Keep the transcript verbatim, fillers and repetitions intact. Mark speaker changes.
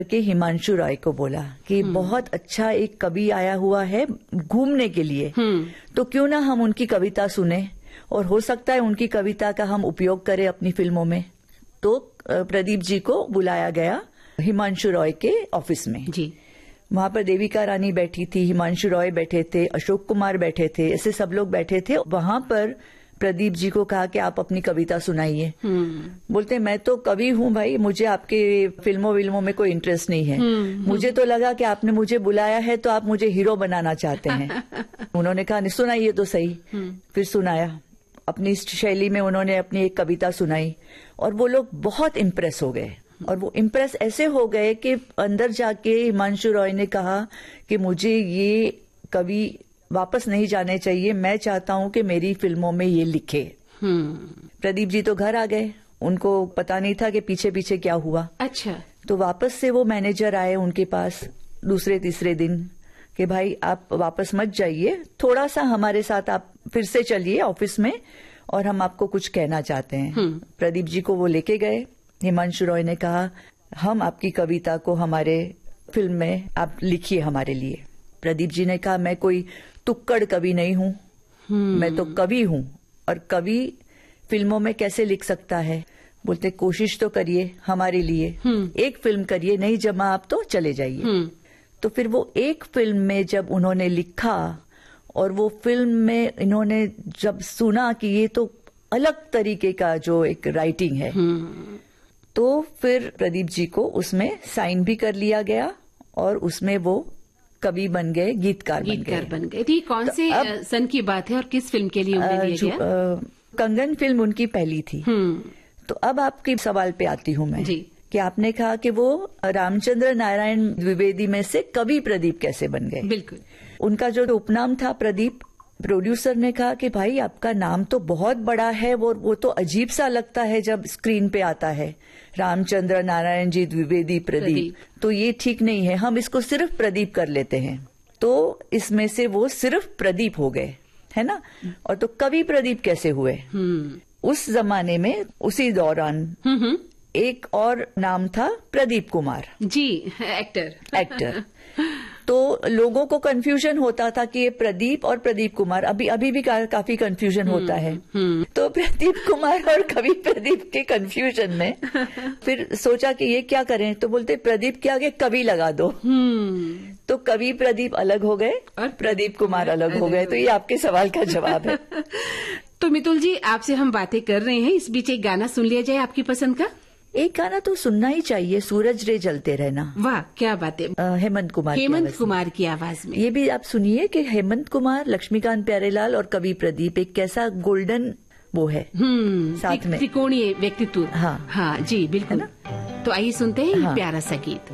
Speaker 1: के हिमांशु रॉय को बोला कि बहुत अच्छा एक कवि आया हुआ है घूमने के लिए, तो क्यों ना हम उनकी कविता सुने और हो सकता है उनकी कविता का हम उपयोग करें अपनी फिल्मों में। तो प्रदीप जी को बुलाया गया हिमांशु रॉय के ऑफिस में जी। वहां पर देविका रानी बैठी थी, हिमांशु रॉय बैठे थे, अशोक कुमार बैठे थे, ऐसे सब लोग बैठे थे। वहां पर प्रदीप जी को कहा कि आप अपनी कविता सुनाइए। बोलते मैं तो कवि हूं भाई, मुझे आपके फिल्मों विल्मों में कोई इंटरेस्ट नहीं है। मुझे तो लगा कि आपने मुझे बुलाया है तो आप मुझे हीरो बनाना चाहते हैं। उन्होंने कहा नहीं सुनाइए तो सही। फिर सुनाया, अपनी शैली में उन्होंने अपनी एक कविता सुनाई और वो लोग बहुत इम्प्रेस हो गए। और वो इम्प्रेस ऐसे हो गए कि अंदर जाके हिमांशु रॉय ने कहा कि मुझे ये कवि वापस नहीं जाने चाहिए, मैं चाहता हूं कि मेरी फिल्मों में ये लिखे। प्रदीप जी तो घर आ गए, उनको पता नहीं था कि पीछे पीछे क्या हुआ।
Speaker 2: अच्छा।
Speaker 1: तो वापस से वो मैनेजर आए उनके पास दूसरे तीसरे दिन कि भाई आप वापस मत जाइए, थोड़ा सा हमारे साथ आप फिर से चलिए ऑफिस में और हम आपको कुछ कहना चाहते हैं। प्रदीप जी को वो लेके गए। हिमांशु रॉय ने कहा हम आपकी कविता को हमारे फिल्म में आप लिखिए हमारे लिए। प्रदीप जी ने कहा मैं कोई तुक्कड़ कवि नहीं हूं, मैं तो कवि हूं और कवि फिल्मों में कैसे लिख सकता है। बोलते कोशिश तो करिए हमारे लिए, एक फिल्म करिए, नहीं जमा आप तो चले जाइए। तो फिर वो एक फिल्म में जब उन्होंने लिखा और वो फिल्म में इन्होंने जब सुना कि ये तो अलग तरीके का जो एक राइटिंग है, तो फिर प्रदीप जी को उसमें साइन भी कर लिया गया और उसमें वो कवि बन गए, गीतकार
Speaker 2: गीतकार बन गए। थी कौन से तो सन की बात है और किस फिल्म के लिए उन्हें लिया गया?
Speaker 1: आ, कंगन फिल्म उनकी पहली थी। तो अब आपके सवाल पे आती हूं मैं जी। कि आपने कहा कि वो रामचंद्र नारायण द्विवेदी में से कवि प्रदीप कैसे बन गए।
Speaker 2: बिल्कुल।
Speaker 1: उनका जो उपनाम था प्रदीप, प्रोड्यूसर ने कहा कि भाई आपका नाम तो बहुत बड़ा है, वो वो तो अजीब सा लगता है जब स्क्रीन पे आता है, रामचंद्र नारायण जी द्विवेदी प्रदीप, प्रदीप। तो ये ठीक नहीं है, हम इसको सिर्फ प्रदीप कर लेते हैं। तो इसमें से वो सिर्फ प्रदीप हो गए, है ना। और तो कवि प्रदीप कैसे हुए? उस जमाने में उसी दौरान एक और नाम था प्रदीप कुमार
Speaker 2: जी, एक्टर
Speaker 1: एक्टर तो लोगों को कंफ्यूजन होता था कि ये प्रदीप और प्रदीप कुमार, अभी अभी भी का, काफी कंफ्यूजन होता है। तो प्रदीप कुमार और कवि प्रदीप के कंफ्यूजन में फिर सोचा कि ये क्या करें, तो बोलते प्रदीप के आगे कवि लगा दो। तो कवि प्रदीप अलग हो गए और प्रदीप कुमार अलग हो गए। तो ये आपके सवाल का जवाब है।
Speaker 2: तो मितुल जी आपसे हम बातें कर रहे हैं, इस बीच एक गाना सुन लिया जाए आपकी पसंद का।
Speaker 1: एक गाना तो सुनना ही चाहिए, सूरज रे जलते रहना।
Speaker 2: वाह क्या बात है।
Speaker 1: हेमंत कुमार
Speaker 2: हेमंत कुमार की आवाज में।
Speaker 1: ये भी आप सुनिए कि हेमंत कुमार, लक्ष्मीकांत प्यारेलाल और कवि प्रदीप एक कैसा गोल्डन वो है साथ में,
Speaker 2: त्रिकोणीय व्यक्तित्व।
Speaker 1: हाँ
Speaker 2: हाँ जी बिल्कुल। तो आइए सुनते हैं हाँ। प्यारा सा गीत।